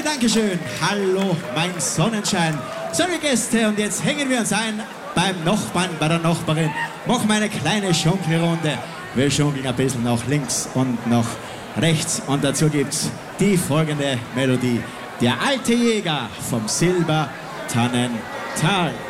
Dankeschön. Hallo, mein Sonnenschein. So, liebe Gäste, und jetzt hängen wir uns ein beim Nachbarn, bei der Nachbarin. Machen wir eine kleine Schunkelrunde. Wir schunkeln ein bisschen nach links und nach rechts. Und dazu gibt's die folgende Melodie. Der alte Jäger vom Silbertannental.